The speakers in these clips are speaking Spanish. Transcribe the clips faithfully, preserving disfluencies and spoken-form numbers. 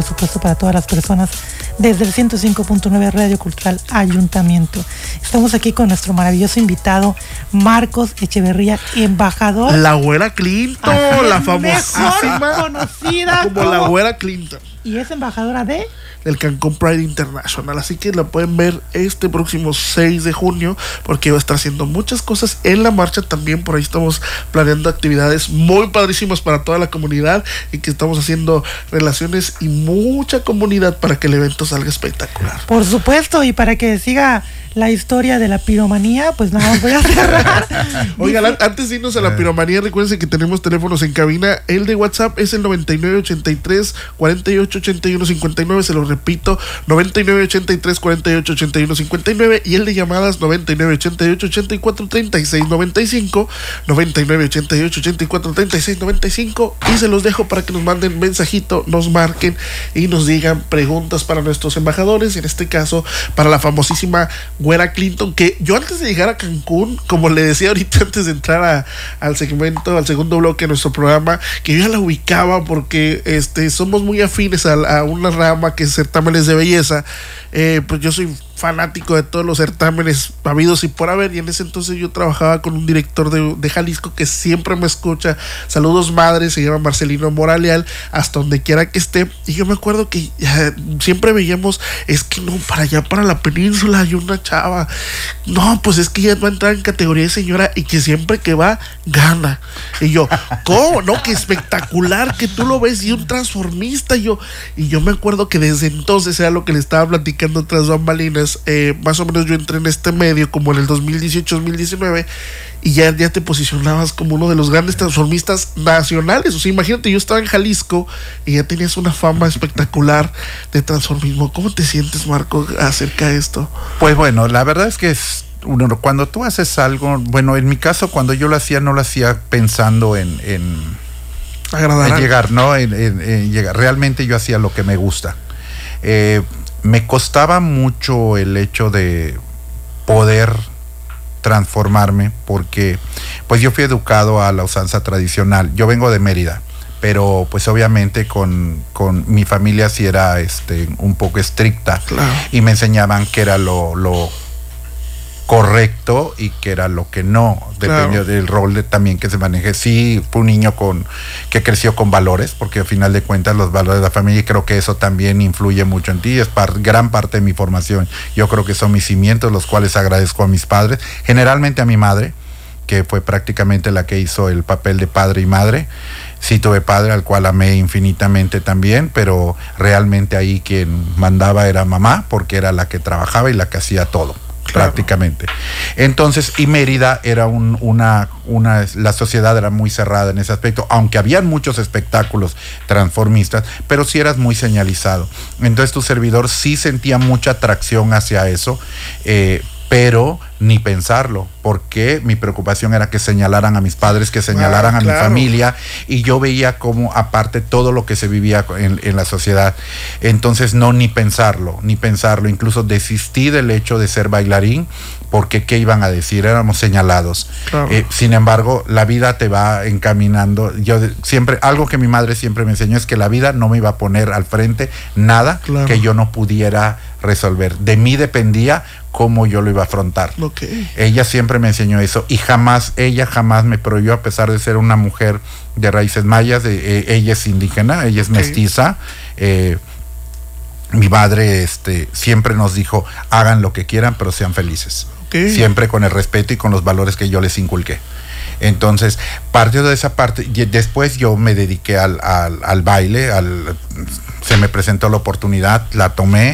por supuesto para todas las personas desde el ciento cinco punto nueve Radio Cultural Ayuntamiento. Estamos aquí con nuestro maravilloso invitado Marcos Echeverría, embajador. La güera Clinton, Ajá, la famosísima conocida como, como la güera Clinton. Y es embajadora de del Cancún Pride International, así que la pueden ver este próximo seis de junio porque va a estar haciendo muchas cosas en la marcha. También por ahí estamos planeando actividades muy padrísimas para toda la comunidad y que estamos haciendo relaciones y mucha comunidad para que el evento salga espectacular. Por supuesto, y para que siga la historia de la piromanía, pues nada, voy a cerrar. Oigan, Dice... antes de irnos a la piromanía, recuerden que tenemos teléfonos en cabina. El de WhatsApp es el noventa y nueve ochenta y tres cuarenta y ocho ochenta y uno cincuenta y nueve, se lo repito, noventa y nueve ochenta y tres cuarenta y ocho ochenta y uno cincuenta y nueve, y el de llamadas noventa y nueve ochenta y ocho ochenta y cuatro treinta y seis noventa y cinco, noventa y nueve ochenta y ocho ochenta y cuatro treinta y seis noventa y cinco, y se los dejo para que nos manden mensajito, nos marquen y nos digan preguntas para nuestros embajadores, en este caso para la famosísima güera Clinton, que yo antes de llegar a Cancún, como le decía ahorita antes de entrar a, al segmento, al segundo bloque de nuestro programa, que yo ya la ubicaba porque este somos muy afines a, a una rama que es certámenes de belleza. Eh, pues yo soy fanático de todos los certámenes habidos y por haber, y en ese entonces yo trabajaba con un director de, de Jalisco que siempre me escucha. Saludos, madre, se llama Marcelino Moraleal, hasta donde quiera que esté. Y yo me acuerdo que ya, siempre veíamos, es que no, para allá, para la península hay una chava, no, pues es que ya va a entrar en categoría de señora y que siempre que va, gana. Y yo, ¿cómo? No, que espectacular, que tú lo ves, y un transformista. Y yo, y yo me acuerdo que desde entonces era lo que le estaba platicando tras bambalinas. Eh, más o menos yo entré en este medio como en el dos mil dieciocho dos mil diecinueve y ya, ya te posicionabas como uno de los grandes transformistas nacionales. O sea, imagínate, yo estaba en Jalisco y ya tenías una fama espectacular de transformismo. ¿Cómo te sientes, Marco, acerca de esto? Pues bueno, la verdad es que es uno, cuando tú haces algo, bueno, en mi caso cuando yo lo hacía no lo hacía pensando en, en, en llegar, ¿no? En, en, en llegar. Realmente yo hacía lo que me gusta. Eh, Me costaba mucho el hecho de poder transformarme porque pues yo fui educado a la usanza tradicional. Yo vengo de Mérida, pero pues obviamente con, con mi familia sí era este, un poco estricta. Claro. Y me enseñaban que era lo, lo correcto y que era lo que no, dependió claro. del rol de, también que se maneje. Sí, fue un niño con que creció con valores, porque al final de cuentas los valores de la familia, y creo que eso también influye mucho en ti, es par, gran parte de mi formación. Yo creo que son mis cimientos, los cuales agradezco a mis padres, generalmente a mi madre, que fue prácticamente la que hizo el papel de padre y madre. Sí tuve padre al cual amé infinitamente también, pero realmente ahí quien mandaba era mamá, porque era la que trabajaba y la que hacía todo. Claro. Prácticamente. Entonces, y Mérida era un, una, una, la sociedad era muy cerrada en ese aspecto, aunque habían muchos espectáculos transformistas, pero sí eras muy señalizado. Entonces tu servidor sí sentía mucha atracción hacia eso, eh, pero ni pensarlo, porque mi preocupación era que señalaran a mis padres, que señalaran ah, a claro. mi familia, y yo veía como aparte todo lo que se vivía en, en la sociedad. Entonces no, ni pensarlo, ni pensarlo, incluso desistí del hecho de ser bailarín, porque ¿qué iban a decir? Éramos señalados. Claro. Eh, sin embargo, la vida te va encaminando. Yo siempre, algo que mi madre siempre me enseñó es que la vida no me iba a poner al frente nada claro. que yo no pudiera resolver. De mí dependía cómo yo lo iba a afrontar. Okay. Ella siempre me enseñó eso, y jamás, ella jamás me prohibió, a pesar de ser una mujer de raíces mayas, de, eh, ella es indígena, ella es okay. mestiza. Eh, mi madre este, siempre nos dijo, hagan lo que quieran, pero sean felices. Okay. Siempre con el respeto y con los valores que yo les inculqué. Entonces, partiendo de esa parte, después yo me dediqué al, al, al baile, al, se me presentó la oportunidad, la tomé,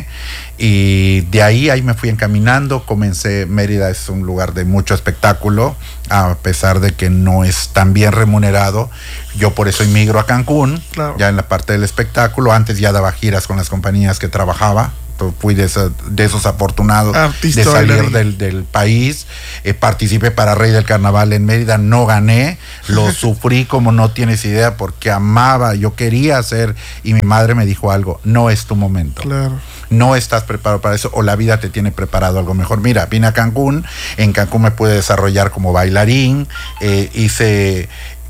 y de ahí, ahí me fui encaminando. Comencé, Mérida es un lugar de mucho espectáculo, a pesar de que no es tan bien remunerado. Yo por eso emigro a Cancún, claro. ya en la parte del espectáculo. Antes ya daba giras con las compañías que trabajaba. Fui de, esa, de esos afortunados Artista de salir del, del país. Eh, participé para Rey del Carnaval en Mérida, no gané, lo sufrí como no tienes idea, porque amaba, yo quería hacer, y mi madre me dijo algo: no es tu momento. Claro. No estás preparado para eso, o la vida te tiene preparado algo mejor. Mira, vine a Cancún, en Cancún me pude desarrollar como bailarín, eh, hice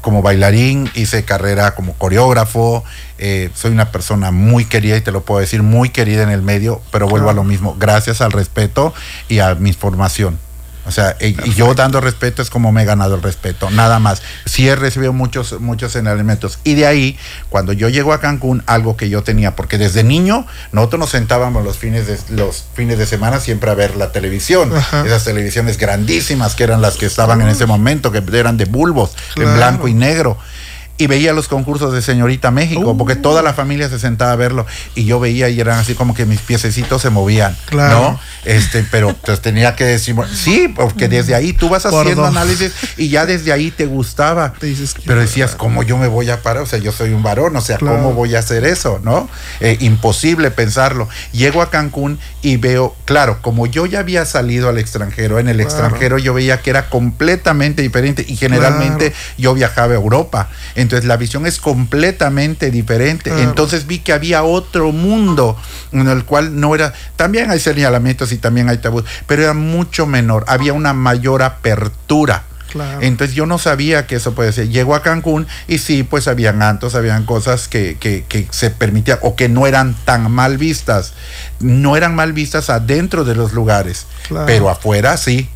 como bailarín, hice carrera como coreógrafo, eh, soy una persona muy querida, y te lo puedo decir, muy querida en el medio, pero vuelvo claro. a lo mismo, gracias al respeto y a mi formación. O sea, y, y yo dando respeto es como me he ganado el respeto, nada más. Sí he recibido muchos, muchos señalamientos. Y de ahí, cuando yo llego a Cancún, algo que yo tenía, porque desde niño, nosotros nos sentábamos los fines de, los fines de semana siempre a ver la televisión. Ajá. Esas televisiones grandísimas que eran las que estaban en ese momento, que eran de bulbos, claro. en blanco y negro. Y veía los concursos de Señorita México, uh. porque toda la familia se sentaba a verlo, y yo veía y eran así como que mis piececitos se movían, claro. ¿no? Este, pero pues tenía que decir, sí, porque desde ahí tú vas haciendo Gordo. análisis y ya desde ahí te gustaba. Te dices, pero decías, ¿cómo yo me voy a parar? O sea, yo soy un varón, o sea, claro. ¿cómo voy a hacer eso? ¿No? Eh, imposible pensarlo. Llego a Cancún y veo, claro, como yo ya había salido al extranjero, en el claro. extranjero yo veía que era completamente diferente, y generalmente claro. yo viajaba a Europa. Entonces la visión es completamente diferente. Claro. Entonces vi que había otro mundo en el cual no era, también hay señalamientos y también hay tabús, pero era mucho menor, había una mayor apertura. Claro. Entonces yo no sabía que eso puede ser. Llego a Cancún y sí, pues habían antos, habían cosas que, que, que se permitían o que no eran tan mal vistas. No eran mal vistas adentro de los lugares, claro. pero afuera sí.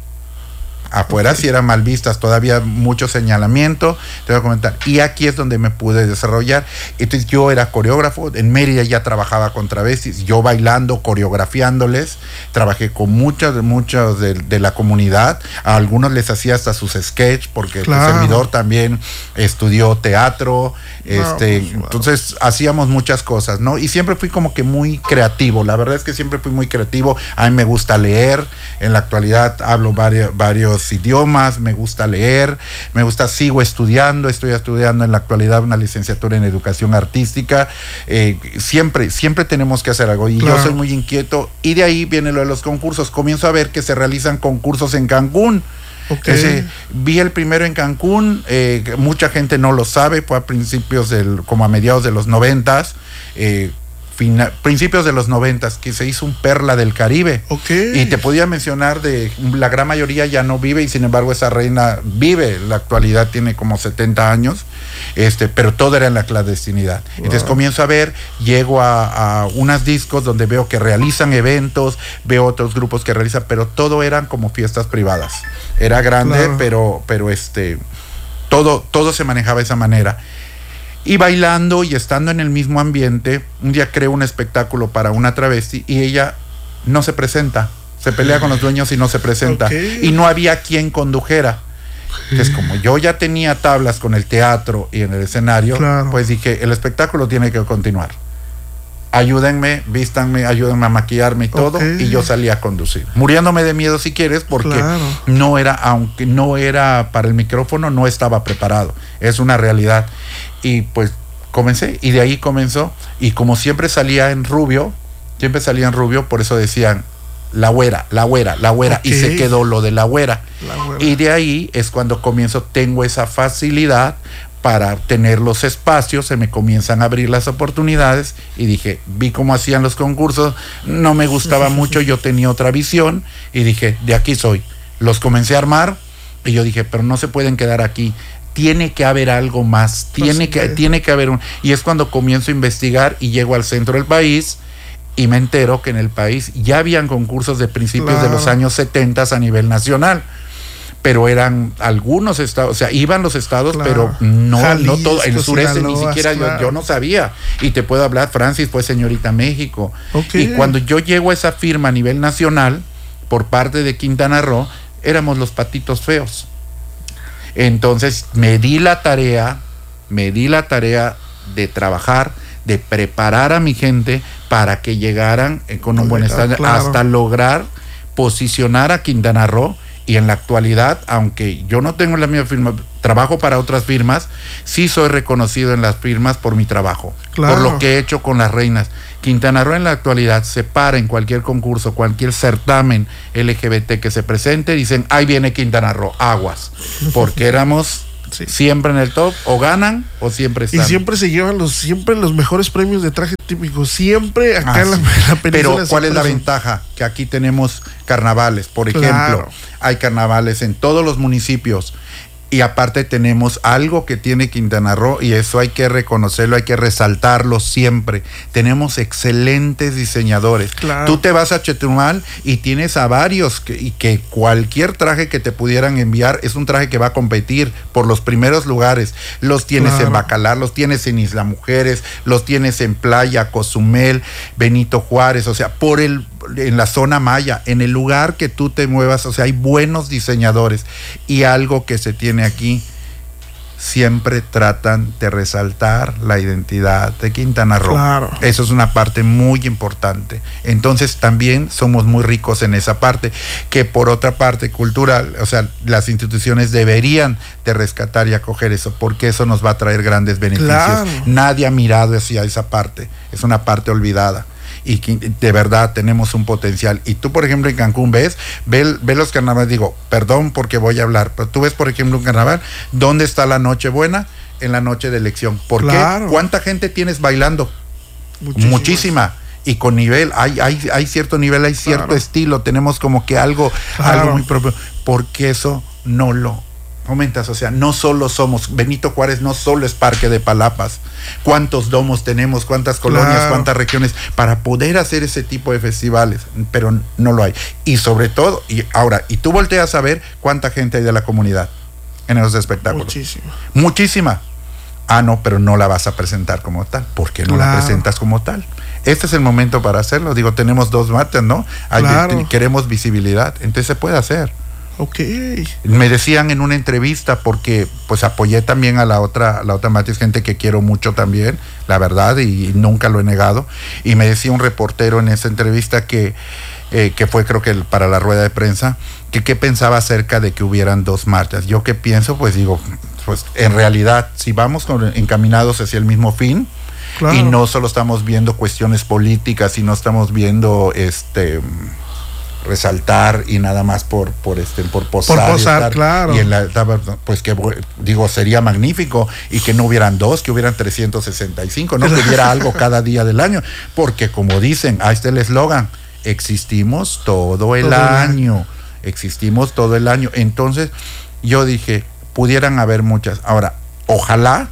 Afuera okay. sí eran mal vistas, todavía mucho señalamiento, te voy a comentar. Y aquí es donde me pude desarrollar. Entonces yo era coreógrafo, en Mérida ya trabajaba con travestis, yo bailando, coreografiándoles, trabajé con muchos, muchos de, de la comunidad, a algunos les hacía hasta sus sketch, porque claro. el servidor también estudió teatro, no, este, pues, wow. entonces hacíamos muchas cosas, ¿no? Y siempre fui como que muy creativo, la verdad es que siempre fui muy creativo, a mí me gusta leer, en la actualidad hablo varios, varios idiomas, me gusta leer, me gusta, sigo estudiando, estoy estudiando en la actualidad una licenciatura en educación artística, eh, siempre, siempre tenemos que hacer algo, y claro. yo soy muy inquieto, y de ahí viene lo de los concursos, comienzo a ver que se realizan concursos en Cancún. Okay. Ese, vi el primero en Cancún, eh, mucha gente no lo sabe, fue a principios del, como a mediados de los noventas, eh, Fina, principios de los noventas, que se hizo un Perla del Caribe. Okay. Y te podía mencionar de la gran mayoría ya no vive, y sin embargo esa reina vive, en la actualidad tiene como setenta años, este, pero todo era en la clandestinidad. Wow. Entonces comienzo a ver, llego a, a unos discos donde veo que realizan eventos, veo otros grupos que realizan, pero todo eran como fiestas privadas. Era grande, claro. pero, pero este, todo, todo se manejaba de esa manera. Y bailando y estando en el mismo ambiente, un día creo un espectáculo para una travesti y ella no se presenta, se pelea con los dueños y no se presenta. Okay. Y no había quien condujera. Entonces, como yo ya tenía tablas con el teatro y en el escenario, claro. pues dije, el espectáculo tiene que continuar. Ayúdenme, vístanme, ayúdenme a maquillarme y todo, okay. y yo salí a conducir. Muriéndome de miedo si quieres, porque claro. no era, aunque no era para el micrófono, no estaba preparado. Es una realidad. Y pues comencé, y de ahí comenzó, y como siempre salía en rubio, siempre salía en rubio, por eso decían la güera, la güera, la güera, okay. y se quedó lo de la güera. la güera. Y de ahí es cuando comienzo, tengo esa facilidad para tener los espacios, se me comienzan a abrir las oportunidades, y dije, vi cómo hacían los concursos, no me gustaba mucho, yo tenía otra visión, y dije, de aquí soy. Los comencé a armar, y yo dije, pero no se pueden quedar aquí, tiene que haber algo más, tiene que, tiene que haber un... Y es cuando comienzo a investigar y llego al centro del país y me entero que en el país ya habían concursos de principios claro. de los años setenta a nivel nacional, pero eran algunos estados, o sea, iban los estados, claro. pero no, Jalisco, no todo, el sureste Sinaloa, ni siquiera claro. yo, yo no sabía. Y te puedo hablar, Francis fue Señorita México. Okay. Y cuando yo llego a esa firma a nivel nacional, por parte de Quintana Roo, éramos los patitos feos. Entonces me di la tarea, me di la tarea de trabajar, de preparar a mi gente para que llegaran eh, con un buen estándar, claro. hasta lograr posicionar a Quintana Roo. Y en la actualidad, aunque yo no tengo la misma firma, trabajo para otras firmas, sí soy reconocido en las firmas por mi trabajo, claro. por lo que he hecho con las reinas. Quintana Roo en la actualidad se para en cualquier concurso, cualquier certamen L G B T que se presente, dicen, ahí viene Quintana Roo, aguas, porque éramos sí. siempre en el top, o ganan o siempre están. Y siempre se llevan los siempre los mejores premios de traje típico, siempre acá ah, en la, sí. la península. Pero ¿cuál es la ventaja? Que aquí tenemos carnavales, por ejemplo, claro. hay carnavales en todos los municipios. Y aparte tenemos algo que tiene Quintana Roo, y eso hay que reconocerlo, hay que resaltarlo siempre. Tenemos excelentes diseñadores. Claro. Tú te vas a Chetumal y tienes a varios que, y que cualquier traje que te pudieran enviar es un traje que va a competir por los primeros lugares. Los tienes Claro. en Bacalar, los tienes en Isla Mujeres, los tienes en Playa, Cozumel, Benito Juárez, o sea, por el en la zona maya, en el lugar que tú te muevas, o sea, hay buenos diseñadores. Y algo que se tiene aquí, siempre tratan de resaltar la identidad de Quintana Roo. Claro. Eso es una parte muy importante. Entonces también somos muy ricos en esa parte, que por otra parte cultural, o sea, las instituciones deberían de rescatar y acoger eso, porque eso nos va a traer grandes beneficios. Claro. Nadie ha mirado hacia esa parte, es una parte olvidada. Y que de verdad tenemos un potencial. Y tú, por ejemplo, en Cancún ves, ve, ve los carnavales, digo, perdón porque voy a hablar, pero tú ves, por ejemplo, un carnaval, ¿dónde está la Nochebuena? En la noche de elección. ¿Por Claro. qué? ¿Cuánta gente tienes bailando? Muchísimas. Muchísima. Y con nivel, hay, hay, hay cierto nivel, hay cierto Claro. estilo, tenemos como que algo, Claro. algo muy propio, porque eso no lo comentas, o sea, no solo somos, Benito Juárez no solo es Parque de Palapas, cuántos domos tenemos, cuántas colonias, Claro. cuántas regiones, para poder hacer ese tipo de festivales, pero no lo hay. Y sobre todo, y ahora, y tú volteas a ver cuánta gente hay de la comunidad en esos espectáculos. Muchísimo. Muchísima. Ah, no, pero no la vas a presentar como tal. ¿Por qué no Claro. la presentas como tal? Este es el momento para hacerlo. Digo, tenemos dos marchas, ¿no? Hay, Claro. queremos visibilidad, entonces se puede hacer. Ok. Me decían en una entrevista, porque pues apoyé también a la otra, a la otra marcha, es gente que quiero mucho también, la verdad, y nunca lo he negado. Y me decía un reportero en esa entrevista que, eh, que fue creo que el, para la rueda de prensa, que qué pensaba acerca de que hubieran dos marchas. Yo qué pienso, pues digo, pues en realidad, si vamos con, encaminados hacia el mismo fin, Claro. y no solo estamos viendo cuestiones políticas, y no estamos viendo este resaltar y nada más por por este por posar, Por posar, y estar, claro. y en la, pues que digo, sería magnífico, y que no hubieran dos, que hubieran trescientos sesenta y cinco, no que hubiera algo cada día del año, porque como dicen, ahí está el eslogan, existimos todo el Todo el año, año. existimos todo el año. Entonces yo dije, pudieran haber muchas. Ahora, ojalá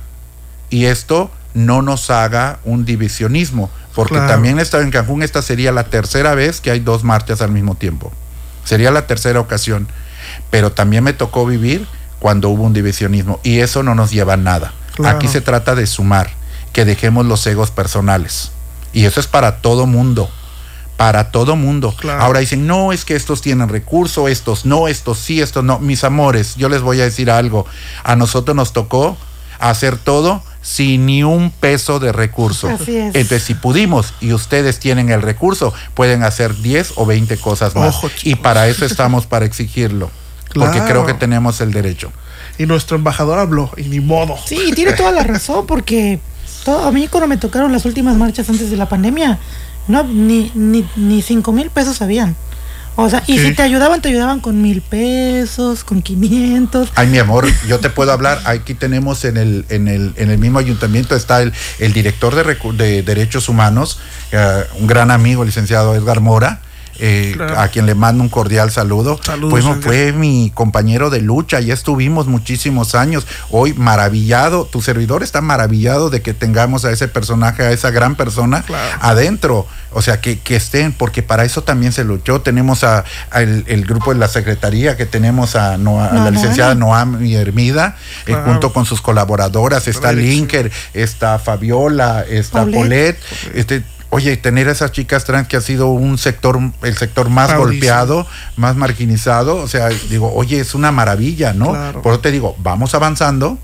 y esto no nos haga un divisionismo, porque Claro. también he estado en Cancún, esta sería la tercera vez que hay dos marchas al mismo tiempo. Sería la tercera ocasión, pero también me tocó vivir cuando hubo un divisionismo, y eso no nos lleva a nada. Claro. Aquí se trata de sumar, que dejemos los egos personales, y eso es para todo mundo. Para todo mundo. Claro. Ahora dicen, no, es que estos tienen recurso, estos no, estos sí, estos no. Mis amores, yo les voy a decir algo. A nosotros nos tocó hacer todo sin ni un peso de recurso. Así es. Entonces, si pudimos y ustedes tienen el recurso, pueden hacer diez o veinte cosas más. Ojo, y chicos. para eso estamos, para exigirlo. Porque Claro. creo que tenemos el derecho. Y nuestro embajador habló, y ni modo. Sí, y tiene toda la razón, porque todo, a mí cuando me tocaron las últimas marchas antes de la pandemia, no, ni, ni, ni cinco mil pesos habían. O sea, y Ok. si te ayudaban, te ayudaban con mil pesos, con quinientos. Ay, mi amor, yo te puedo hablar. Aquí tenemos en el, en el, en el mismo ayuntamiento está el, el director de, recu- de Derechos Humanos, eh, un gran amigo, el licenciado Edgar Mora. Eh, Claro. a quien le mando un cordial saludo. Saludos, pues Edgar. fue mi compañero de lucha, ya estuvimos muchísimos años. Hoy maravillado, tu servidor está maravillado de que tengamos a ese personaje, a esa gran persona Claro. adentro, o sea, que, que estén, porque para eso también se luchó. Tenemos a, a el, el grupo de la secretaría, que tenemos a, Noa- a No, la no, licenciada no. Noami Hermida, eh, Claro. junto con sus colaboradoras, está Dirección. Linker, está Fabiola, está Paulette. Paulette, este, oye, tener a esas chicas trans, que ha sido un sector, el sector más Padrísimo. golpeado, más marginizado, o sea, digo, oye, es una maravilla, ¿no? Claro. Por eso te digo, vamos avanzando.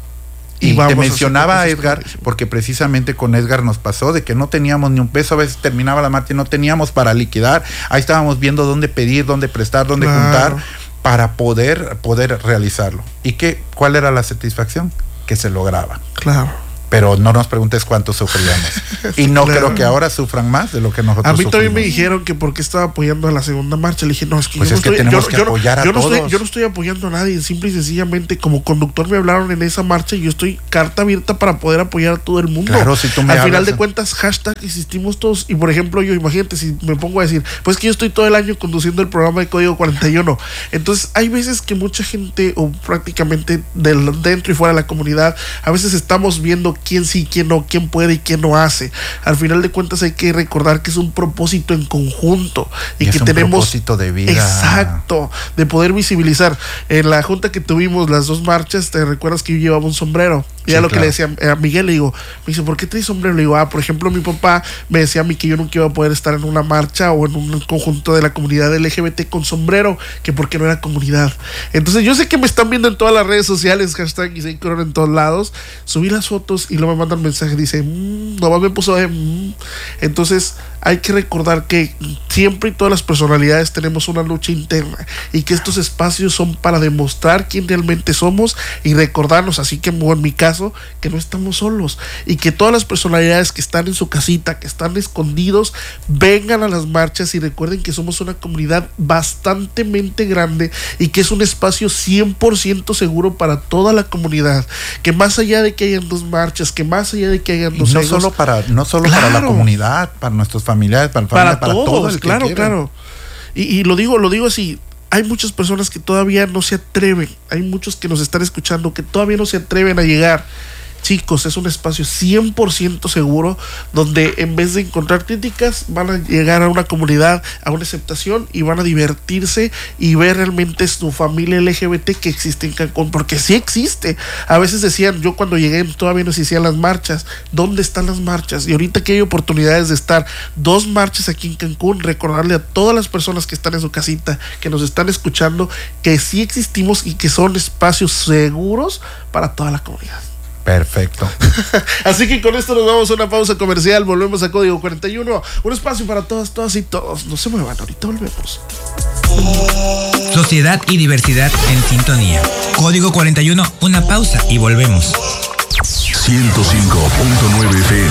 Y, Y vamos te a hacer mencionaba a cosas Edgar, padrísimas. porque precisamente con Edgar nos pasó de que no teníamos ni un peso, a veces terminaba la marcha y no teníamos para liquidar. Ahí estábamos viendo dónde pedir, dónde prestar, dónde Claro. juntar para poder, poder realizarlo. ¿Y qué, cuál era la satisfacción? Que se lograba. Claro. pero no nos preguntes cuánto sufríamos. Y no claro. creo que ahora sufran más de lo que nosotros A mí sufrimos. También me dijeron que porque estaba apoyando a la segunda marcha. Le dije, no, es que, pues yo, es no que estoy, tenemos yo, que yo, apoyar yo, a yo no todos. Estoy, yo no estoy apoyando a nadie. Simple y sencillamente, como conductor me hablaron en esa marcha y yo estoy carta abierta para poder apoyar a todo el mundo. Claro, si tú me Al hablas, final de cuentas, hashtag existimos todos. Y por ejemplo, yo, imagínate, si me pongo a decir, pues que yo estoy todo el año conduciendo el programa de Código cuarenta y uno. Entonces, hay veces que mucha gente, o prácticamente del, dentro y fuera de la comunidad, a veces estamos viendo quién sí, quién no, quién puede y quién no hace. Al final de cuentas hay que recordar que es un propósito en conjunto y, y que es un tenemos propósito de vida. Exacto, de poder visibilizar. En la junta que tuvimos las dos marchas, te recuerdas que yo llevaba un sombrero. Y sí, era lo claro. que le decía a Miguel, le digo, me dice, ¿por qué traes sombrero? Le digo, ah, por ejemplo, mi papá me decía a mí que yo nunca iba a poder estar en una marcha o en un conjunto de la comunidad L G B T con sombrero, que porque no era comunidad. Entonces yo sé que me están viendo en todas las redes sociales, hashtag Isaí Corona en todos lados, subí las fotos y luego me mandan mensaje, dice, mmm, nomás me puso de mmm. Entonces hay que recordar que siempre y todas las personalidades tenemos una lucha interna y que estos espacios son para demostrar quién realmente somos y recordarnos, así que en mi caso, que no estamos solos y que todas las personalidades que están en su casita, que están escondidos, vengan a las marchas y recuerden que somos una comunidad bastantemente grande y que es un espacio cien por ciento seguro para toda la comunidad, que más allá de que hayan dos marchas, que más allá de que hayan dos y no egos, solo para no solo claro, para la comunidad, para nuestros familiares, para, para, familia, para todos, todo el que claro, quiera. claro. Y, y lo digo, lo digo así. Hay muchas personas que todavía no se atreven. Hay muchos que nos están escuchando que todavía no se atreven a llegar. Chicos, es un espacio cien por ciento seguro donde en vez de encontrar críticas van a llegar a una comunidad, a una aceptación y van a divertirse y ver realmente su familia L G B T que existe en Cancún, porque sí existe. A veces decían, yo cuando llegué todavía no se hacían las marchas. ¿Dónde están las marchas? Y ahorita que hay oportunidades de estar dos marchas aquí en Cancún, recordarle a todas las personas que están en su casita, que nos están escuchando, que sí existimos y que son espacios seguros para toda la comunidad. Perfecto. Así que con esto nos vamos a una pausa comercial. Volvemos a Código cuarenta y uno. Un espacio para todas, todas y todos. No se muevan, ahorita volvemos. Sociedad y diversidad en sintonía. Código cuarenta y uno, una pausa y volvemos. ciento cinco punto nueve F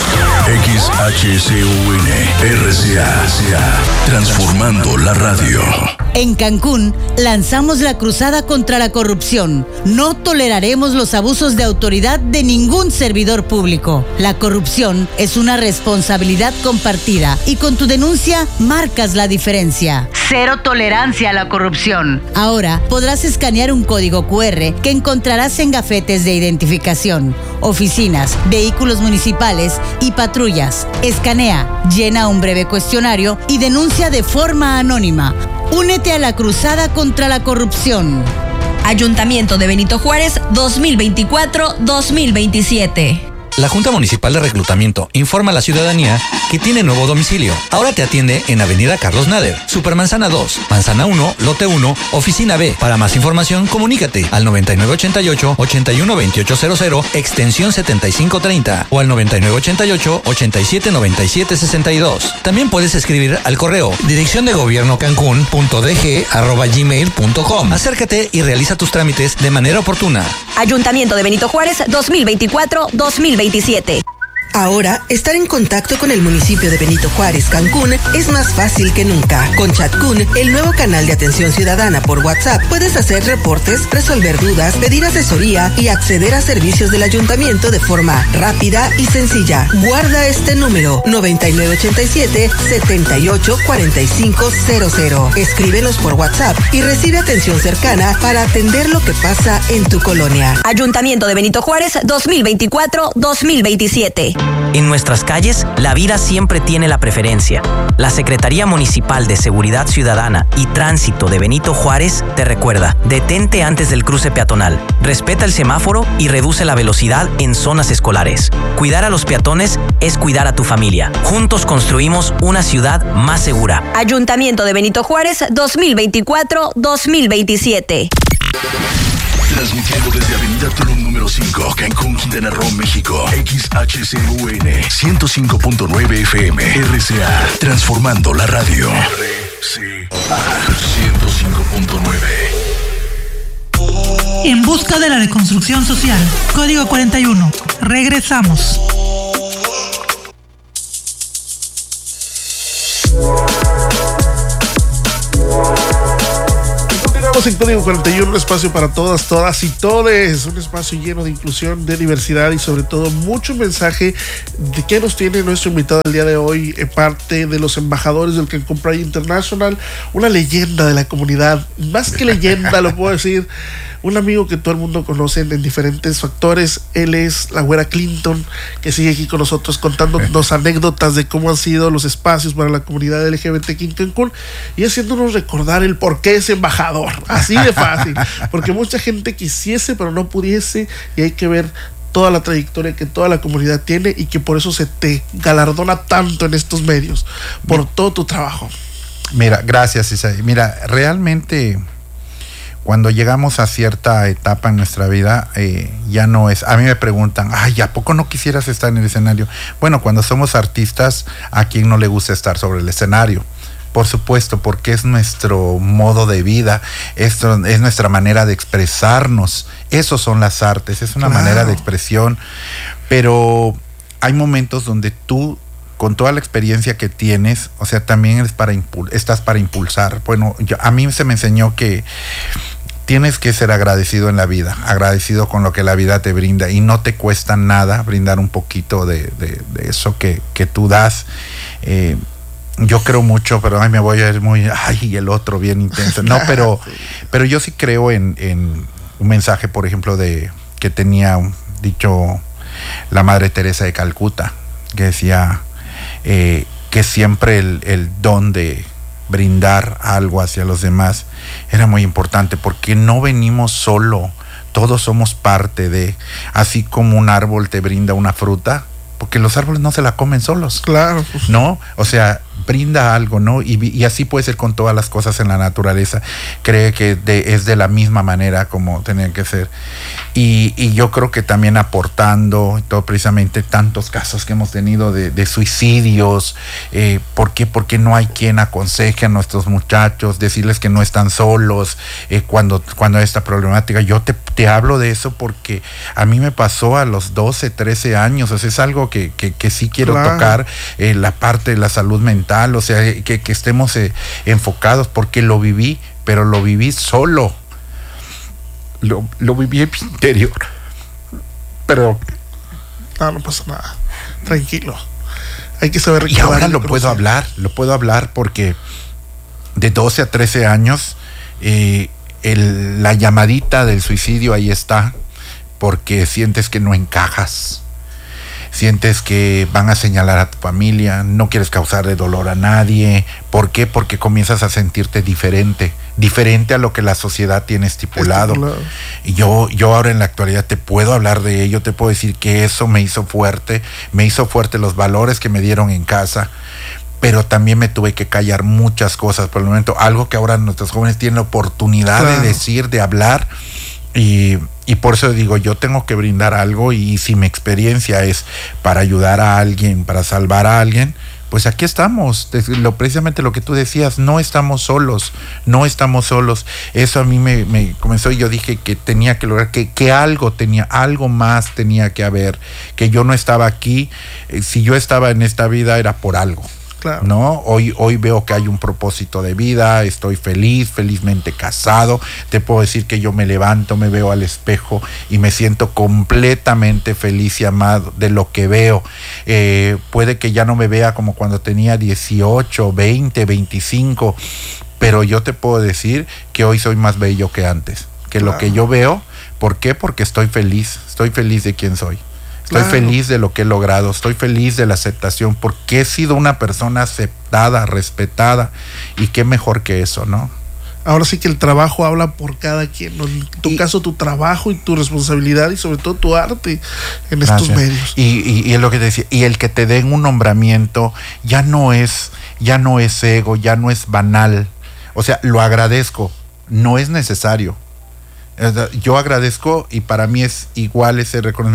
M, X H C U N, R C A, transformando la radio. En Cancún, lanzamos la cruzada contra la corrupción. No toleraremos los abusos de autoridad de ningún servidor público. La corrupción es una responsabilidad compartida y con tu denuncia marcas la diferencia. Cero tolerancia a la corrupción. Ahora podrás escanear un código cu erre que encontrarás en gafetes de identificación, oficinas, vehículos municipales y patrullas. Escanea, llena un breve cuestionario y denuncia de forma anónima. Únete a la cruzada contra la corrupción. Ayuntamiento de Benito Juárez dos mil veinticuatro dos mil veintisiete. La Junta Municipal de Reclutamiento informa a la ciudadanía que tiene nuevo domicilio. Ahora te atiende en Avenida Carlos Nader, Supermanzana dos, Manzana uno, Lote uno, Oficina B. Para más información, comunícate al noventa y nueve ochenta y ocho, ochenta y uno veintiocho cero cero, extensión setenta y cinco treinta o al noventa y nueve ochenta y ocho, ochenta y siete noventa y siete sesenta y dos. También puedes escribir al correo dirección de gobierno cancún punto d g arroba gmail punto com. Acércate y realiza tus trámites de manera oportuna. Ayuntamiento de Benito Juárez dos mil veinticuatro dos mil veintisiete. Ahora, estar en contacto con el municipio de Benito Juárez, Cancún, es más fácil que nunca. Con ChatCún, el nuevo canal de atención ciudadana por WhatsApp, puedes hacer reportes, resolver dudas, pedir asesoría y acceder a servicios del ayuntamiento de forma rápida y sencilla. Guarda este número, noventa y nueve ochenta y siete, setenta y ocho cuarenta y cinco cero cero. Escríbenos por WhatsApp y recibe atención cercana para atender lo que pasa en tu colonia. Ayuntamiento de Benito Juárez dos mil veinticuatro dos mil veintisiete. En nuestras calles, la vida siempre tiene la preferencia. La Secretaría Municipal de Seguridad Ciudadana y Tránsito de Benito Juárez te recuerda: detente antes del cruce peatonal, respeta el semáforo y reduce la velocidad en zonas escolares. Cuidar a los peatones es cuidar a tu familia. Juntos construimos una ciudad más segura. Ayuntamiento de Benito Juárez dos mil veinticuatro dos mil veintisiete. Transmitiendo desde Avenida Tulum número cinco, Cancún, Quintana Roo, México. X H C U N ciento cinco punto nueve F M, R C A, transformando la radio. R C A ciento cinco punto nueve. En busca de la reconstrucción social. Código cuarenta y uno. Regresamos. En Código cuarenta y uno, un espacio para todas, todas y todes, un espacio lleno de inclusión, de diversidad y sobre todo mucho mensaje de que nos tiene nuestro invitado el día de hoy, eh, parte de los embajadores del Cancún Pride International, una leyenda de la comunidad, más que leyenda lo puedo decir, un amigo que todo el mundo conoce en diferentes factores. Él es la güera Clinton, que sigue aquí con nosotros contándonos anécdotas de cómo han sido los espacios para la comunidad L G B T Q en Cancún y haciéndonos recordar el por qué es embajador, así de fácil, porque mucha gente quisiese pero no pudiese, y hay que ver toda la trayectoria que toda la comunidad tiene y que por eso se te galardona tanto en estos medios, por todo tu trabajo. Mira, gracias Isaí. Mira, realmente cuando llegamos a cierta etapa en nuestra vida, eh, ya no es, a mí me preguntan, ay, ¿a poco no quisieras estar en el escenario? Bueno, cuando somos artistas, ¿a quién no le gusta estar sobre el escenario? Por supuesto, porque es nuestro modo de vida, esto es nuestra manera de expresarnos, esos son las artes, es una claro. manera de expresión, pero hay momentos donde tú, con toda la experiencia que tienes, o sea, también eres para impul- estás para impulsar. Bueno, yo, a mí se me enseñó que tienes que ser agradecido en la vida, agradecido con lo que la vida te brinda y no te cuesta nada brindar un poquito de, de, de eso que, que tú das. Eh, yo creo mucho, pero ay, me voy a ir muy, ay, el otro bien intenso. No, pero, pero yo sí creo en, en un mensaje, por ejemplo, de que tenía un, dicho la Madre Teresa de Calcuta, que decía eh, que siempre el, el don de brindar algo hacia los demás era muy importante, porque no venimos solo, todos somos parte de, así como un árbol te brinda una fruta, porque los árboles no se la comen solos, claro, ¿no? O sea, brinda algo, ¿no? Y, y así puede ser con todas las cosas en la naturaleza. Cree que de, es de la misma manera como tenían que ser. Y, y yo creo que también aportando todo, precisamente tantos casos que hemos tenido de, de suicidios, eh, ¿por qué? Porque no hay quien aconseje a nuestros muchachos, decirles que no están solos eh, cuando, cuando hay esta problemática. Yo te, te hablo de eso porque a mí me pasó a los doce, trece años, o sea, es algo que, que, que sí quiero claro. tocar, eh, la parte de la salud mental, o sea, que, que estemos eh, enfocados, porque lo viví, pero lo viví solo. Lo, lo viví en mi interior. Pero no, no pasa nada. Tranquilo. Hay que saber recordar. Y ahora lo puedo hablar, lo puedo hablar porque de doce a trece años, eh, el, la llamadita del suicidio ahí está, porque sientes que no encajas. Sientes que van a señalar a tu familia, no quieres causarle dolor a nadie. ¿Por qué? Porque comienzas a sentirte diferente, diferente a lo que la sociedad tiene estipulado. estipulado. Y yo, yo ahora en la actualidad te puedo hablar de ello, te puedo decir que eso me hizo fuerte, me hizo fuerte los valores que me dieron en casa, pero también me tuve que callar muchas cosas por el momento, algo que ahora nuestros jóvenes tienen la oportunidad claro. de decir, de hablar. Y, y por eso digo, yo tengo que brindar algo, y si mi experiencia es para ayudar a alguien, para salvar a alguien, pues aquí estamos. Lo, precisamente lo que tú decías, no estamos solos, no estamos solos. Eso a mí me, me comenzó, y yo dije que tenía que lograr, que, que algo tenía, algo más tenía que haber, que yo no estaba aquí, eh, si yo estaba en esta vida era por algo. Claro. ¿No? Hoy, hoy veo que hay un propósito de vida, estoy feliz, felizmente casado. Te puedo decir que yo me levanto, me veo al espejo y me siento completamente feliz y amado de lo que veo. Eh, puede que ya no me vea como cuando tenía dieciocho, veinte, veinticinco, pero yo te puedo decir que hoy soy más bello que antes, que claro. lo que yo veo. ¿Por qué? Porque estoy feliz, estoy feliz de quién soy. Estoy claro. feliz de lo que he logrado, estoy feliz de la aceptación, porque he sido una persona aceptada, respetada, y qué mejor que eso, ¿no? Ahora sí que el trabajo habla por cada quien, ¿no? En tu y, caso, tu trabajo y tu responsabilidad, y sobre todo tu arte en gracias. Estos medios. Y, y, y es lo que te decía, y el que te den un nombramiento ya no es, ya no es ego, ya no es banal. O sea, lo agradezco, no es necesario. Yo agradezco, y para mí es igual ese reconocimiento.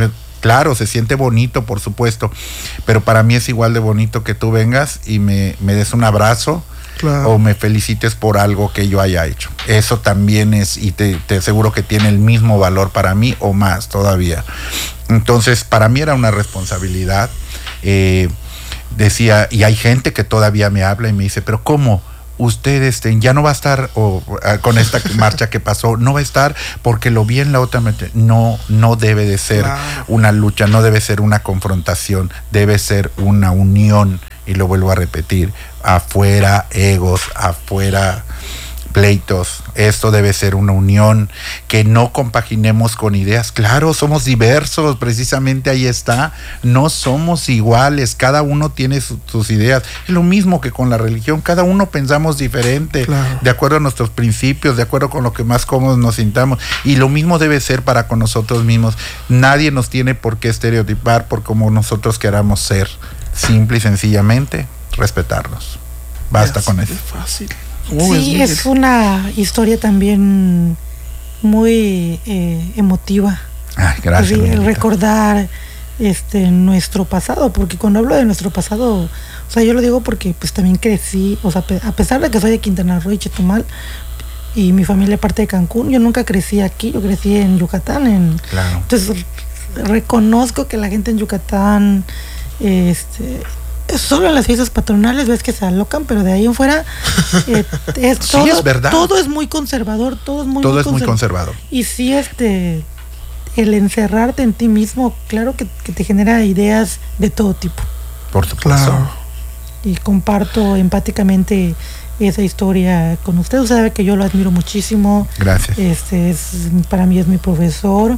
Claro, se siente bonito, por supuesto, pero para mí es igual de bonito que tú vengas y me, me des un abrazo, claro, o me felicites por algo que yo haya hecho. Eso también es, y te, te aseguro que tiene el mismo valor para mí o más todavía. Entonces, para mí era una responsabilidad. Eh, decía, y hay gente que todavía me habla y me dice, pero ¿cómo? Usted este, ya no va a estar o, con esta marcha que pasó, no va a estar porque lo vi en la otra marcha. No, no debe de ser claro. una lucha, no debe ser una confrontación, debe ser una unión, y lo vuelvo a repetir, afuera egos, afuera pleitos. Esto debe ser una unión, que no compaginemos con ideas. Claro, somos diversos, precisamente ahí está, no somos iguales, cada uno tiene su, sus ideas. Es lo mismo que con la religión, cada uno pensamos diferente, claro, de acuerdo a nuestros principios, de acuerdo con lo que más cómodos nos sintamos, y lo mismo debe ser para con nosotros mismos. Nadie nos tiene por qué estereotipar por cómo nosotros queramos ser, simple y sencillamente respetarnos. Basta es con eso. Fácil. Sí, es, es una historia también muy eh, emotiva. Ay, gracias. Así, recordar este nuestro pasado, porque cuando hablo de nuestro pasado, o sea, yo lo digo porque pues también crecí, o sea, a pesar de que soy de Quintana Roo y Chetumal, y mi familia parte de Cancún, yo nunca crecí aquí, yo crecí en Yucatán. En, claro. Entonces, reconozco que la gente en Yucatán, este... solo en las fiestas patronales ves que se alocan, pero de ahí en fuera eh, es todo, sí, es verdad. Todo es muy conservador, todo es muy, todo muy, es muy conservador. Y sí, este, el encerrarte en ti mismo, claro que, que te genera ideas de todo tipo. Por supuesto. Claro. Y comparto empáticamente esa historia con usted. Usted sabe que yo lo admiro muchísimo. Gracias. Este es, para mí es mi profesor,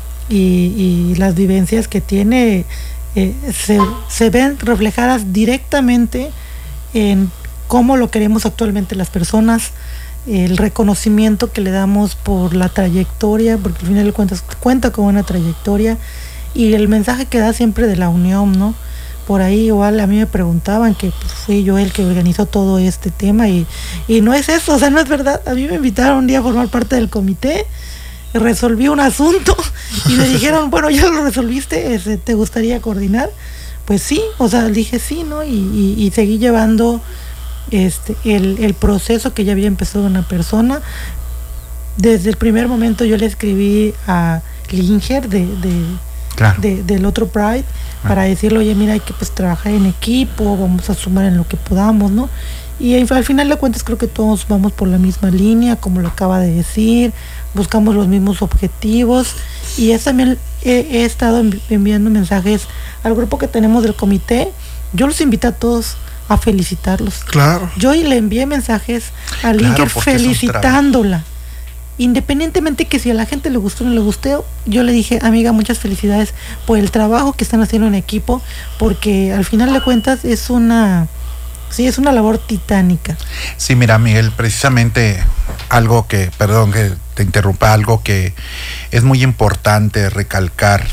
y, y las vivencias que tiene Eh, se, se ven reflejadas directamente en cómo lo queremos actualmente las personas, el reconocimiento que le damos por la trayectoria, porque al final de cuentas cuenta con una trayectoria, y el mensaje que da siempre de la unión, ¿no? Por ahí igual a mí me preguntaban que pues, fui yo el que organizó todo este tema, y, y no es eso, o sea, no es verdad. A mí me invitaron un día a formar parte del comité, resolví un asunto y me dijeron, bueno, ya lo resolviste, ¿te gustaría coordinar? Pues sí, o sea, dije sí, ¿no? Y, y, y seguí llevando este el, el proceso que ya había empezado una persona. Desde el primer momento yo le escribí a Linger de, de, claro. de del otro Pride, ah. para decirle, oye, mira, hay que pues trabajar en equipo, vamos a sumar en lo que podamos, ¿no? Y al final de cuentas creo que todos vamos por la misma línea, como lo acaba de decir, buscamos los mismos objetivos, y es también he, he estado enviando mensajes al grupo que tenemos del comité. Yo los invito a todos a felicitarlos. Claro. Yo le envié mensajes a Linker claro, felicitándola. Independientemente que si a la gente le gustó o no le gustó, yo le dije, amiga, muchas felicidades por el trabajo que están haciendo en equipo, porque al final de cuentas es una... Sí, es una labor titánica. Sí, mira, Miguel, precisamente algo que, perdón que te interrumpa, algo que es muy importante recalcar.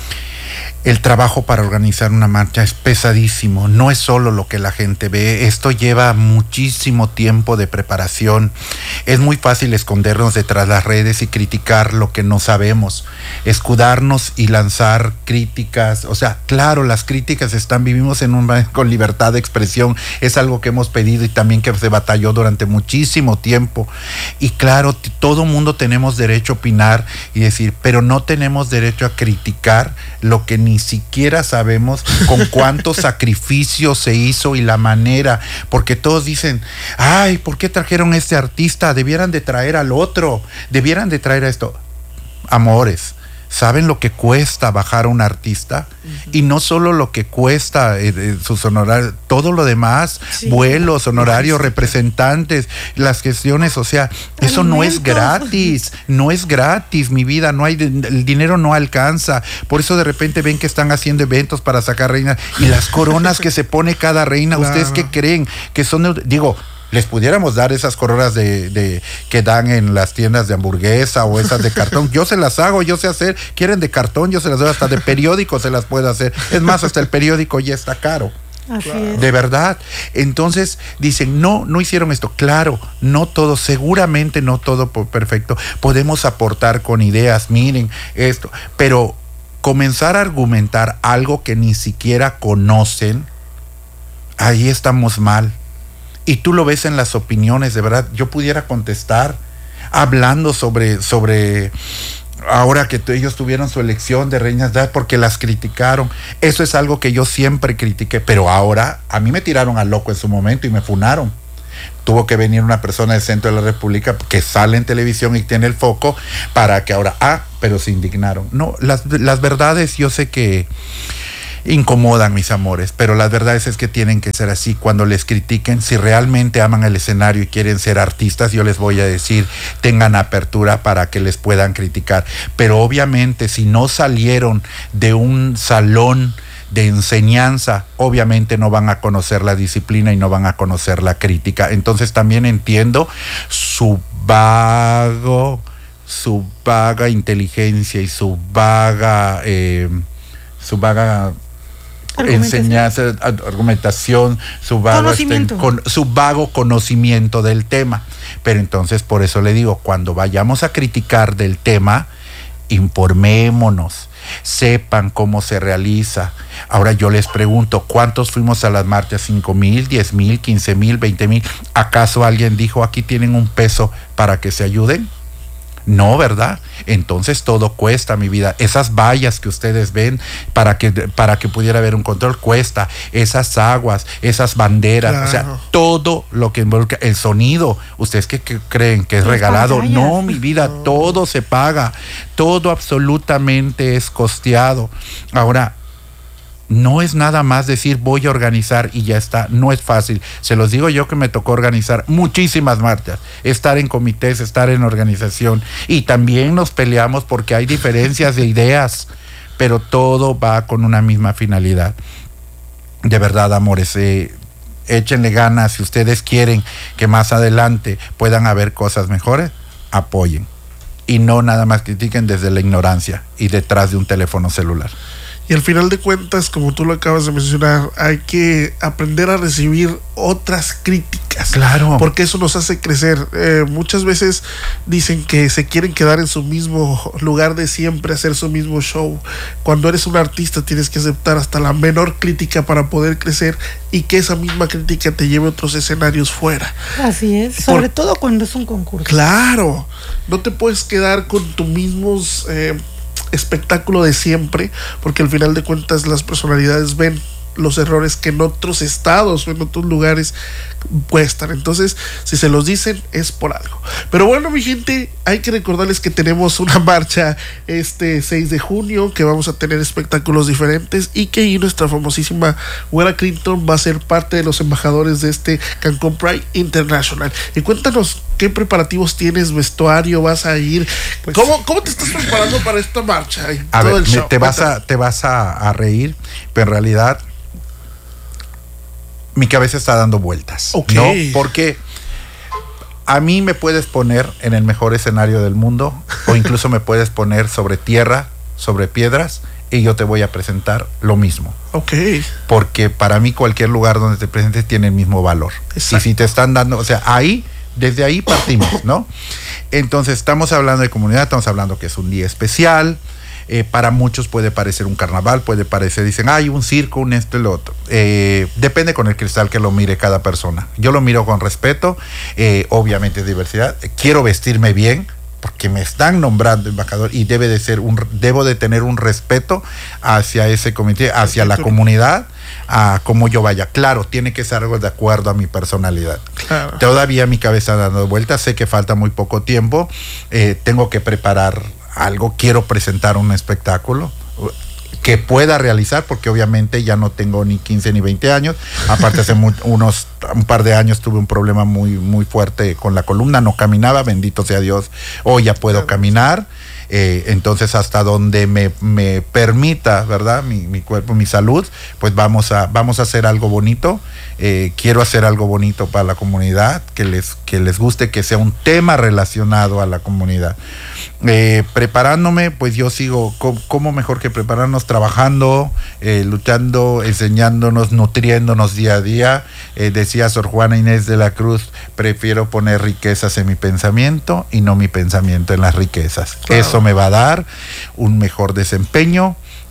El trabajo para organizar una marcha es pesadísimo, no es solo lo que la gente ve, esto lleva muchísimo tiempo de preparación. Es muy fácil escondernos detrás de las redes y criticar lo que no sabemos, escudarnos y lanzar críticas. O sea, claro, las críticas están, vivimos en un con libertad de expresión, es algo que hemos pedido y también que se batalló durante muchísimo tiempo. Y claro, t- todo mundo tenemos derecho a opinar y decir, pero no tenemos derecho a criticar lo que ni siquiera sabemos con cuántos sacrificios se hizo y la manera, porque todos dicen, ay, ¿por qué trajeron a este artista? Debieran de traer al otro, debieran de traer a esto. Amores, ¿saben lo que cuesta bajar a un artista? Uh-huh. Y no solo lo que cuesta eh, eh, sus honorarios, todo lo demás, sí. vuelos, honorarios, representantes, las gestiones, o sea, eso no es gratis, no es gratis, mi vida, no hay, el dinero no alcanza, por eso de repente ven que están haciendo eventos para sacar reinas, y las coronas que se pone cada reina, claro. ¿Ustedes qué creen? Que son, digo, les pudiéramos dar esas coronas de, de que dan en las tiendas de hamburguesa o esas de cartón, yo se las hago, yo sé hacer, quieren de cartón, yo se las doy, hasta de periódico se las puedo hacer, es más, hasta el periódico ya está caro. Así es. De verdad. Entonces dicen, no, no hicieron esto. Claro, no todo, seguramente no todo perfecto. Podemos aportar con ideas, miren esto, pero comenzar a argumentar algo que ni siquiera conocen, ahí estamos mal. Y tú lo ves en las opiniones, de verdad, yo pudiera contestar hablando sobre, sobre ahora que ellos tuvieron su elección de reinas de porque las criticaron. Eso es algo que yo siempre critiqué, pero ahora a mí me tiraron al loco en su momento y me funaron. Tuvo que venir una persona del centro de la República que sale en televisión y tiene el foco para que ahora, ah, pero se indignaron. No, las, las verdades yo sé que incomodan, mis amores, pero las verdades es que tienen que ser así. Cuando les critiquen, si realmente aman el escenario y quieren ser artistas, yo les voy a decir, tengan apertura para que les puedan criticar. Pero obviamente, si no salieron de un salón de enseñanza, obviamente no van a conocer la disciplina y no van a conocer la crítica. Entonces también entiendo su vago, su vaga inteligencia y su vaga, eh, su vaga enseñanza, argumentación, su vago, este, con, su vago conocimiento del tema. Pero entonces por eso le digo, cuando vayamos a criticar del tema, informémonos, sepan cómo se realiza. Ahora yo les pregunto, ¿cuántos fuimos a las marchas? ¿Cinco mil, diez mil, quince mil, veinte mil? ¿Acaso alguien dijo aquí tienen un peso para que se ayuden? No, ¿verdad? Entonces todo cuesta, mi vida. Esas vallas que ustedes ven para que, para que pudiera haber un control cuesta. Esas aguas, esas banderas, claro. O sea, todo lo que involucra, el sonido. ¿Ustedes qué, qué creen? ¿Que es Las regalado? Pantallas. No, mi vida, no. Todo se paga. Todo absolutamente es costeado. Ahora, no es nada más decir voy a organizar y ya está, no es fácil. Se los digo yo que me tocó organizar muchísimas marchas, estar en comités, estar en organización, y también nos peleamos porque hay diferencias de ideas, pero todo va con una misma finalidad. De verdad, amores, eh, échenle ganas. Si ustedes quieren que más adelante puedan haber cosas mejores, apoyen y no nada más critiquen desde la ignorancia y detrás de un teléfono celular. Y al final de cuentas, como tú lo acabas de mencionar, hay que aprender a recibir otras críticas. Claro. Porque eso nos hace crecer. Eh, muchas veces dicen que se quieren quedar en su mismo lugar de siempre, hacer su mismo show. Cuando eres un artista tienes que aceptar hasta la menor crítica para poder crecer y que esa misma crítica te lleve a otros escenarios fuera. Así es, sobre Por, todo cuando es un concurso. Claro. No te puedes quedar con tus mismos... Eh, espectáculo de siempre, porque al final de cuentas las personalidades ven los errores que en otros estados o en otros lugares cuestan. Entonces, si se los dicen, es por algo. Pero bueno, mi gente, hay que recordarles que tenemos una marcha este seis de junio, que vamos a tener espectáculos diferentes y que ahí nuestra famosísima Güera Clinton va a ser parte de los embajadores de este Cancún Pride International. Y cuéntanos, ¿qué preparativos tienes? ¿Vestuario? ¿Vas a ir? Pues, ¿Cómo, ¿Cómo te estás preparando para esta marcha? Y a todo ver, el show? Te vas, a, te vas a, a reír, pero en realidad mi cabeza está dando vueltas, okay. ¿no? Porque a mí me puedes poner en el mejor escenario del mundo o incluso me puedes poner sobre tierra, sobre piedras, y yo te voy a presentar lo mismo. Ok. Porque para mí cualquier lugar donde te presentes tiene el mismo valor. Exacto. Y si te están dando, o sea, ahí, desde ahí partimos, ¿no? Entonces estamos hablando de comunidad, estamos hablando que es un día especial. Eh, para muchos puede parecer un carnaval, puede parecer, dicen, hay un circo, un esto y lo otro. Eh, depende con el cristal que lo mire cada persona. Yo lo miro con respeto, eh, obviamente es diversidad. Quiero vestirme bien, porque me están nombrando embajador y debe de ser un, debo de tener un respeto hacia ese comité, hacia la comunidad, a cómo yo vaya. Claro, tiene que ser algo de acuerdo a mi personalidad. Claro. Todavía mi cabeza dando vueltas, sé que falta muy poco tiempo, eh, tengo que preparar algo, quiero presentar un espectáculo que pueda realizar, porque obviamente ya no tengo ni quince ni veinte años, aparte hace muy, unos un par de años tuve un problema muy muy fuerte con la columna, no caminaba, bendito sea Dios, hoy ya puedo caminar, eh, entonces hasta donde me, me permita, ¿verdad? Mi, mi cuerpo, mi salud, pues vamos a, vamos a hacer algo bonito, eh, quiero hacer algo bonito para la comunidad, que les, que les guste, que sea un tema relacionado a la comunidad. Eh, preparándome, pues yo sigo, ¿cómo mejor que prepararnos? Trabajando, eh, luchando, enseñándonos, nutriéndonos día a día. Eh, decía Sor Juana Inés de la Cruz, prefiero poner riquezas en mi pensamiento y no mi pensamiento en las riquezas. Claro. Eso me va a dar un mejor desempeño,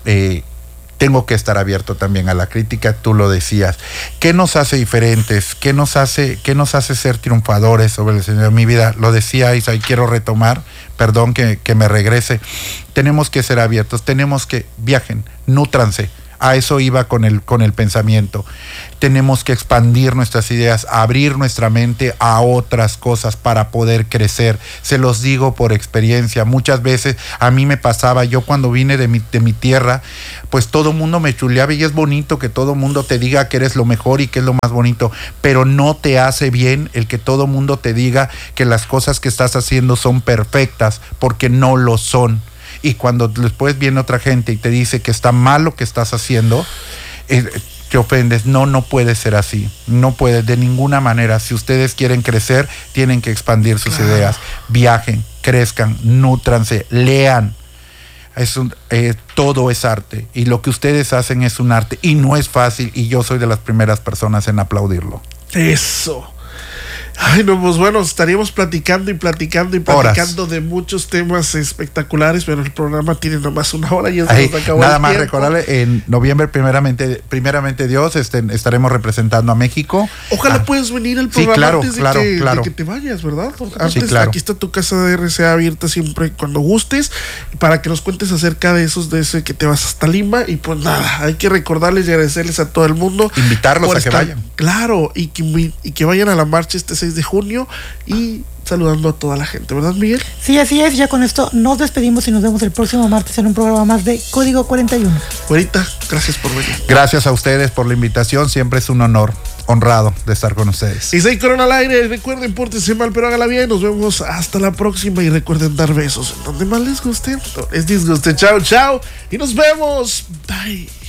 eh, tengo que estar abierto también a la crítica, tú lo decías. ¿Qué nos hace diferentes? ¿Qué nos hace, qué nos hace ser triunfadores sobre el escenario de mi vida? Lo decía Isa y quiero retomar, perdón que, que me regrese. Tenemos que ser abiertos, tenemos que viajen, nútranse. A eso iba con el, con el pensamiento. Tenemos que expandir nuestras ideas, abrir nuestra mente a otras cosas para poder crecer. Se los digo por experiencia. Muchas veces a mí me pasaba, yo cuando vine de mi, de mi tierra, pues todo mundo me chuleaba y es bonito que todo mundo te diga que eres lo mejor y que es lo más bonito, pero no te hace bien el que todo mundo te diga que las cosas que estás haciendo son perfectas, porque no lo son. Y cuando después viene otra gente y te dice que está mal lo que estás haciendo, eh, te ofendes. No, no puede ser así. No puede, de ninguna manera. Si ustedes quieren crecer, tienen que expandir sus claro. ideas. Viajen, crezcan, nútranse, lean. Es un, eh, todo es arte. Y lo que ustedes hacen es un arte. Y no es fácil. Y yo soy de las primeras personas en aplaudirlo. Eso. Ay, no, pues bueno, estaríamos platicando y platicando y platicando Horas. de muchos temas espectaculares, pero el programa tiene nomás una hora y ya se nos acabó. Nada más tiempo. Recordarle, en noviembre, primeramente, primeramente Dios, este, estaremos representando a México. Ojalá ah. puedas venir al programa sí, claro, antes de, claro, que, claro. de que te vayas, ¿verdad? Antes, sí, claro. Aquí está tu casa de R C A abierta siempre cuando gustes, para que nos cuentes acerca de esos, de ese que te vas hasta Lima. Y pues nada, hay que recordarles y agradecerles a todo el mundo. Invitarlos a estar, que vayan. Claro, y que, y que vayan a la marcha este seis de junio y saludando a toda la gente, ¿verdad, Miguel? Sí, así es. Ya con esto nos despedimos y nos vemos el próximo martes en un programa más de Código cuarenta y uno. Güerita, gracias por venir. Gracias a ustedes por la invitación. Siempre es un honor, honrado de estar con ustedes. Y seis Corona al aire. Recuerden, pórtense mal, pero hágala bien. Nos vemos hasta la próxima y recuerden dar besos en donde más les guste. Les disguste. Chao, chao. Y nos vemos. Bye.